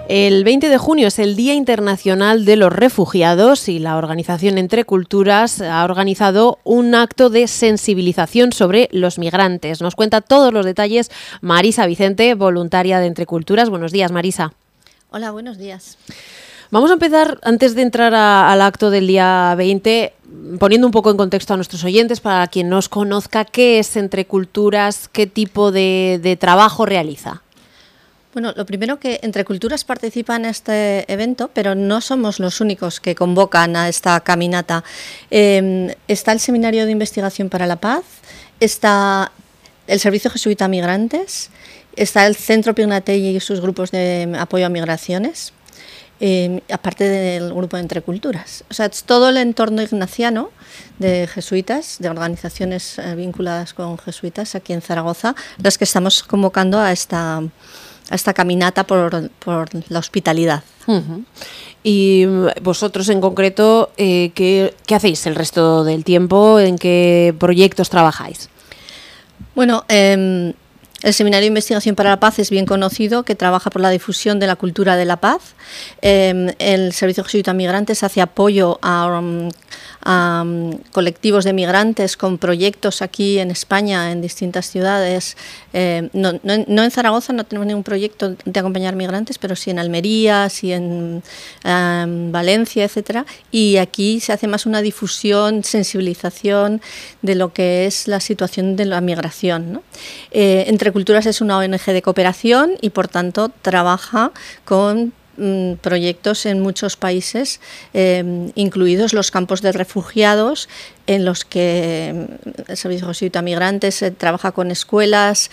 El 20 de junio es el Día Internacional de los Refugiados y la organización Entre Culturas ha organizado un acto de sensibilización sobre los migrantes. Nos cuenta todos los detalles Marisa Vicente, voluntaria de Entre Culturas. Buenos días, Marisa. Hola, buenos días. Vamos a empezar, antes de entrar al acto del día 20, poniendo un poco en contexto a nuestros oyentes, para quien no os conozca, ¿qué es Entre Culturas? ¿Qué tipo de trabajo realiza? Bueno, lo primero, que Entre Culturas participa en este evento, pero no somos los únicos que convocan a esta caminata. Está el Seminario de Investigación para la Paz, está el Servicio Jesuita a Migrantes, está el Centro Pignatelli y sus grupos de apoyo a migraciones, aparte del grupo de Entre Culturas. O sea, es todo el entorno ignaciano de jesuitas, de organizaciones vinculadas con jesuitas aquí en Zaragoza, las que estamos convocando a esta caminata por la hospitalidad. Uh-huh. Y vosotros en concreto, ¿qué hacéis el resto del tiempo? ¿En qué proyectos trabajáis? Bueno, el Seminario de Investigación para la Paz es bien conocido, que trabaja por la difusión de la cultura de la paz. El Servicio Jesuita a Migrantes hace apoyo a colectivos de migrantes con proyectos aquí en España, en distintas ciudades. No en Zaragoza no tenemos ningún proyecto de acompañar migrantes, pero sí en Almería, sí en Valencia, etcétera. Y aquí se hace más una difusión, sensibilización de lo que es la situación de la migración, ¿no? Entre Culturas es una ONG de cooperación y, por tanto, trabaja con proyectos en muchos países, incluidos los campos de refugiados, en los que el Servicio Jesuita a Migrantes trabaja con escuelas.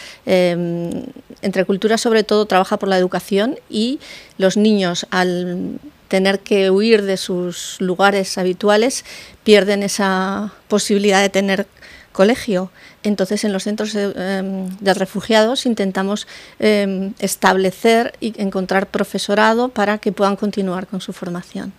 Entre Culturas, sobre todo, trabaja por la educación, y los niños, al tener que huir de sus lugares habituales, pierden esa posibilidad de tener colegio. Entonces, en los centros de refugiados intentamos establecer y encontrar profesorado para que puedan continuar con su formación.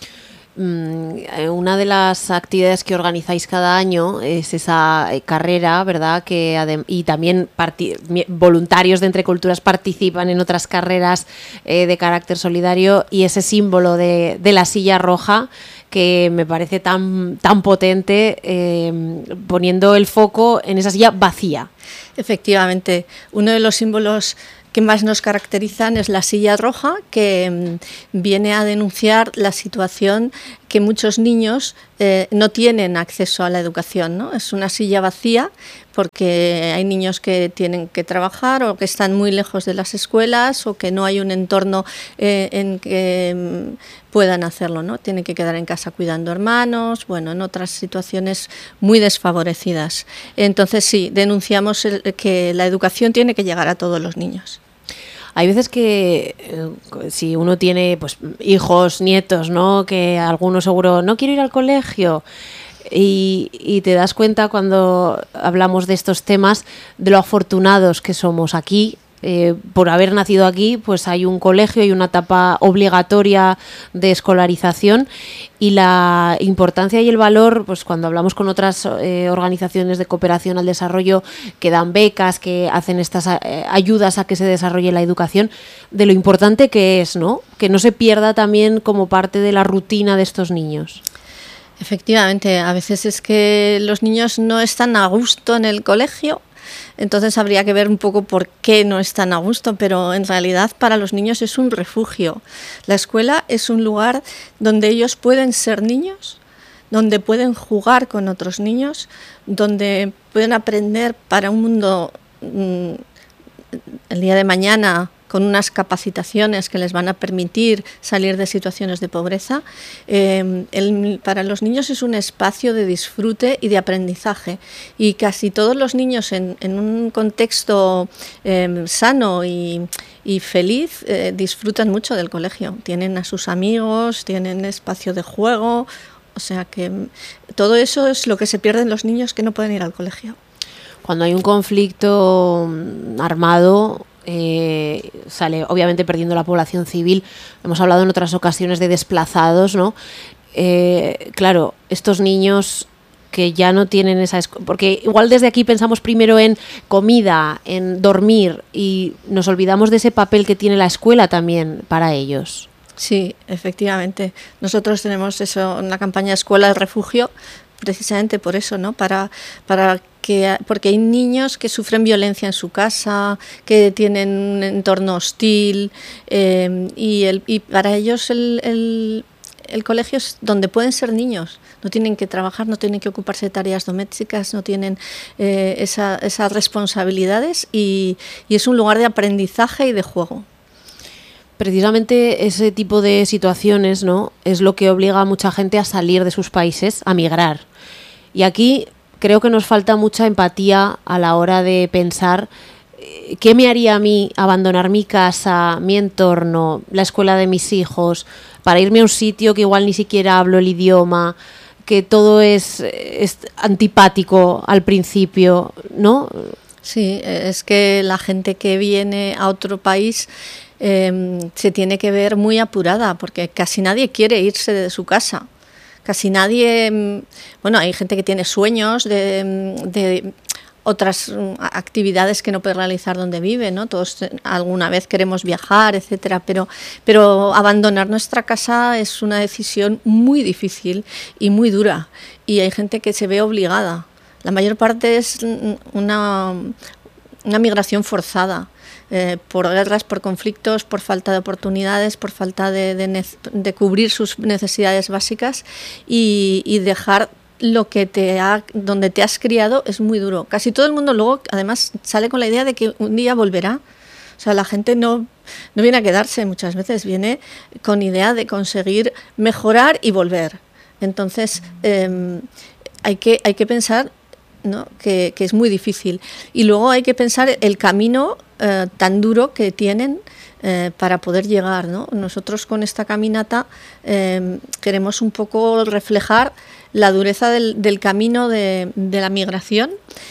Una de las actividades que organizáis cada año es esa carrera, ¿verdad? Y también voluntarios de Entre Culturas participan en otras carreras de carácter solidario, y ese símbolo de la silla roja, que me parece tan potente, poniendo el foco en esa silla vacía. Efectivamente, uno de los símbolos que más nos caracterizan es la silla roja, que viene a denunciar la situación que muchos niños no tienen acceso a la educación, ¿no? Es una silla vacía porque hay niños que tienen que trabajar, o que están muy lejos de las escuelas, o que no hay un entorno en que puedan hacerlo, ¿no? Tienen que quedar en casa cuidando hermanos, bueno, en otras situaciones muy desfavorecidas. Entonces sí, denunciamos que la educación tiene que llegar a todos los niños. Hay veces que si uno tiene pues hijos, nietos, ¿no? Que alguno seguro no quiero ir al colegio, y te das cuenta, cuando hablamos de estos temas, de lo afortunados que somos aquí. Por haber nacido aquí, pues hay un colegio y una etapa obligatoria de escolarización, y la importancia y el valor, pues cuando hablamos con otras organizaciones de cooperación al desarrollo que dan becas, que hacen estas ayudas a que se desarrolle la educación, de lo importante que es, ¿no? Que no se pierda también como parte de la rutina de estos niños. Efectivamente, a veces es que los niños no están a gusto en el colegio. Entonces habría que ver un poco por qué no están a gusto, pero en realidad para los niños es un refugio. La escuela es un lugar donde ellos pueden ser niños, donde pueden jugar con otros niños, donde pueden aprender para un mundo el día de mañana, con unas capacitaciones que les van a permitir salir de situaciones de pobreza. Para los niños es un espacio de disfrute y de aprendizaje, y casi todos los niños en un contexto sano y feliz disfrutan mucho del colegio. Tienen a sus amigos, tienen espacio de juego, o sea que todo eso es lo que se pierde en los niños que no pueden ir al colegio. Cuando hay un conflicto armado, sale obviamente perdiendo la población civil. Hemos hablado en otras ocasiones de desplazados, ¿no? Claro, estos niños que ya no tienen esa... Porque igual desde aquí pensamos primero en comida, en dormir, y nos olvidamos de ese papel que tiene la escuela también para ellos. Sí, efectivamente. Nosotros tenemos eso, una campaña Escuela de Refugio, precisamente por eso, ¿no? Porque hay niños que sufren violencia en su casa, que tienen un entorno hostil, y para ellos el colegio es donde pueden ser niños. No tienen que trabajar, no tienen que ocuparse de tareas domésticas, no tienen esas responsabilidades, y es un lugar de aprendizaje y de juego. Precisamente ese tipo de situaciones, ¿no?, es lo que obliga a mucha gente a salir de sus países, a migrar. Y aquí creo que nos falta mucha empatía a la hora de pensar qué me haría a mí abandonar mi casa, mi entorno, la escuela de mis hijos, para irme a un sitio que igual ni siquiera hablo el idioma, que todo es antipático al principio, ¿no? Sí, es que la gente que viene a otro país se tiene que ver muy apurada, porque casi nadie quiere irse de su casa. Casi nadie, bueno, hay gente que tiene sueños de otras actividades que no puede realizar donde vive, ¿no? Todos alguna vez queremos viajar, etcétera, pero abandonar nuestra casa es una decisión muy difícil y muy dura, y hay gente que se ve obligada. La mayor parte es una migración forzada. Por guerras, por conflictos, por falta de oportunidades, por falta de cubrir sus necesidades básicas, y dejar lo que donde te has criado es muy duro. Casi todo el mundo luego además sale con la idea de que un día volverá. O sea, la gente no viene a quedarse muchas veces, viene con idea de conseguir mejorar y volver. Entonces hay que pensar, ¿no?, que es muy difícil, y luego hay que pensar el camino tan duro que tienen para poder llegar, ¿no? Nosotros con esta caminata queremos un poco reflejar la dureza del camino de la migración,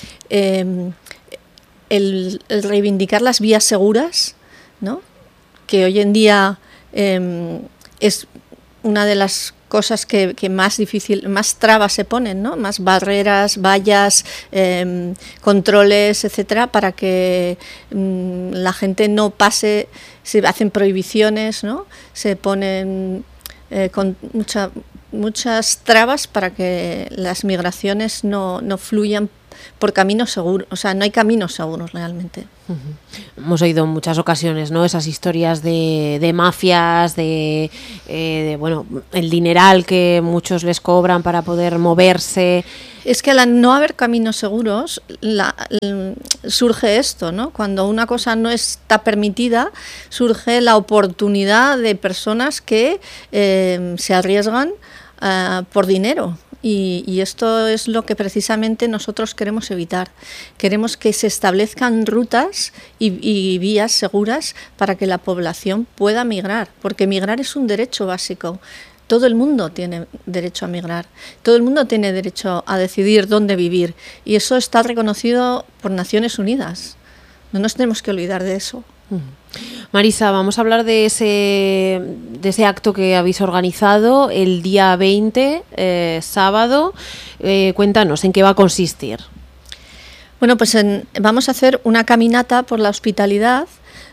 el reivindicar las vías seguras, ¿no?, que hoy en día es una de las cosas que más trabas se ponen, ¿no?, más barreras, vallas, controles, etcétera, para que la gente no pase. Se hacen prohibiciones, ¿no?, se ponen con muchas trabas para que las migraciones no fluyan por caminos seguros. O sea, no hay caminos seguros realmente. Hemos oído en muchas ocasiones, ¿no?, esas historias de mafias, de bueno, el dineral que muchos les cobran para poder moverse. Es que al no haber caminos seguros surge esto, ¿no? Cuando una cosa no está permitida, surge la oportunidad de personas que se arriesgan por dinero. Y esto es lo que precisamente nosotros queremos evitar. Queremos que se establezcan rutas y vías seguras para que la población pueda migrar, porque migrar es un derecho básico. Todo el mundo tiene derecho a migrar, todo el mundo tiene derecho a decidir dónde vivir, y eso está reconocido por Naciones Unidas. No nos tenemos que olvidar de eso. Marisa, vamos a hablar de ese acto que habéis organizado el día 20, sábado. Cuéntanos, ¿en qué va a consistir? Bueno, pues vamos a hacer una caminata por la hospitalidad.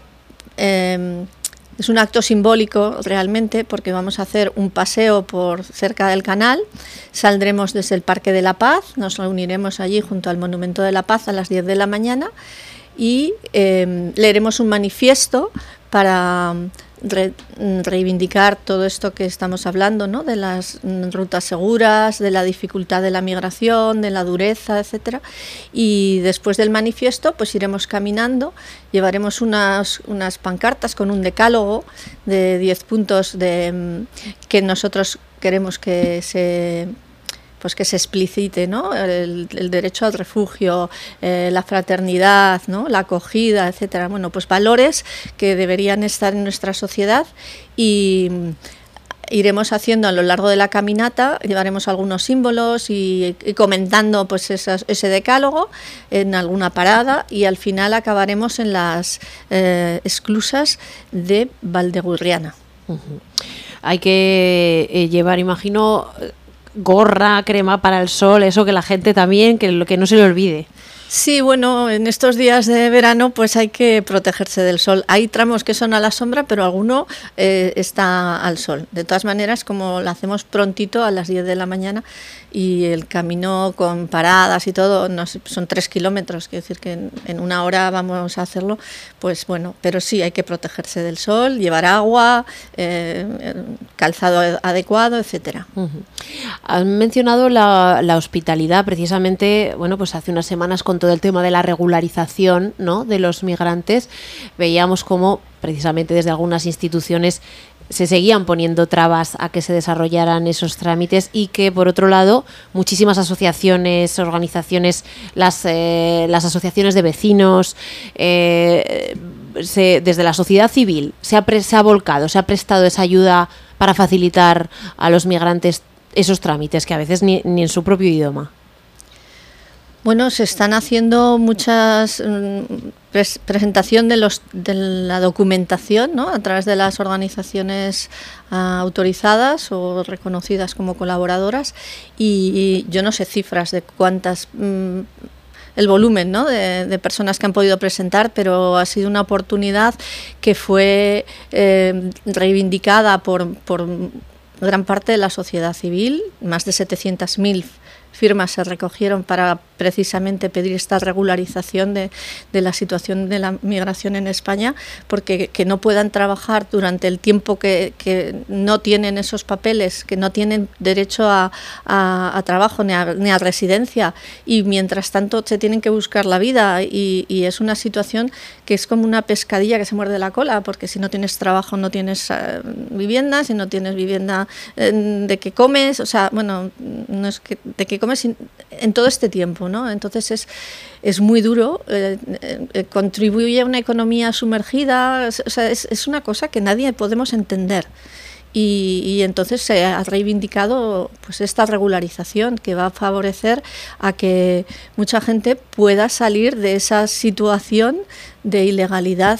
Es un acto simbólico realmente, porque vamos a hacer un paseo por cerca del canal. Saldremos desde el Parque de la Paz, nos reuniremos allí junto al Monumento de la Paz a las 10 de la mañana y leeremos un manifiesto para reivindicar todo esto que estamos hablando, ¿no?, de las rutas seguras, de la dificultad de la migración, de la dureza, etcétera. Y después del manifiesto pues iremos caminando, llevaremos unas pancartas con un decálogo de 10 puntos que nosotros queremos que se explicite, ¿no?, el derecho al refugio, la fraternidad, ¿no?, la acogida, etcétera. Bueno, pues valores que deberían estar en nuestra sociedad, y iremos haciendo a lo largo de la caminata, llevaremos algunos símbolos y comentando pues ese decálogo en alguna parada, y al final acabaremos en las esclusas de Valdegurriana. Hay que llevar, imagino, gorra, crema para el sol, eso que la gente también, que no se le olvide. Sí, bueno, en estos días de verano pues hay que protegerse del sol. Hay tramos que son a la sombra, pero alguno está al sol. De todas maneras, como lo hacemos prontito a las 10 de la mañana y el camino con paradas y todo, son 3 kilómetros, quiero decir que en una hora vamos a hacerlo, pues bueno, pero sí hay que protegerse del sol, llevar agua, calzado adecuado, etcétera. Han mencionado la hospitalidad, precisamente, bueno, pues hace unas semanas con todo el tema de la regularización, ¿no?, de los migrantes, veíamos cómo precisamente desde algunas instituciones se seguían poniendo trabas a que se desarrollaran esos trámites y que, por otro lado, muchísimas asociaciones, organizaciones, las asociaciones de vecinos, desde la sociedad civil se ha volcado, se ha prestado esa ayuda para facilitar a los migrantes esos trámites que a veces ni en su propio idioma. Bueno, se están haciendo muchas presentación de la documentación, ¿no?, a través de las organizaciones autorizadas o reconocidas como colaboradoras, y yo no sé cifras de cuántas, el volumen, ¿no?, de personas que han podido presentar, pero ha sido una oportunidad que fue reivindicada por gran parte de la sociedad civil. Más de 700.000 firmas se recogieron para precisamente pedir esta regularización de la situación de la migración en España, porque que no puedan trabajar durante el tiempo que no tienen esos papeles, que no tienen derecho a trabajo ni a residencia, y mientras tanto se tienen que buscar la vida, y es una situación que es como una pescadilla que se muerde la cola, porque si no tienes trabajo no tienes vivienda, si no tienes vivienda, ¿de qué comes? O sea, bueno, no es que de qué comes en todo este tiempo, ¿no? Entonces es muy duro, contribuye a una economía sumergida, o sea, es una cosa que nadie podemos entender. Y entonces se ha reivindicado pues esta regularización que va a favorecer a que mucha gente pueda salir de esa situación de ilegalidad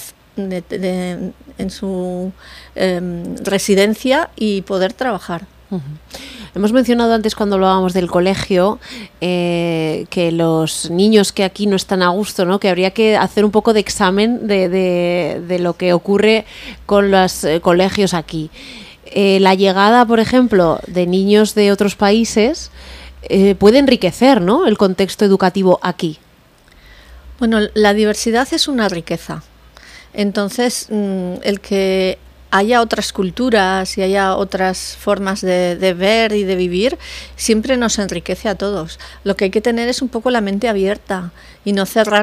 en su residencia y poder trabajar. Hemos mencionado antes, cuando hablábamos del colegio, que los niños que aquí no están a gusto, ¿no?, que habría que hacer un poco de examen de lo que ocurre con los colegios aquí. La llegada, por ejemplo, de niños de otros países puede enriquecer, ¿no?, el contexto educativo aquí. Bueno, la diversidad es una riqueza. Entonces, el que haya otras culturas y haya otras formas de ver y de vivir, siempre nos enriquece a todos. Lo que hay que tener es un poco la mente abierta y no cerrar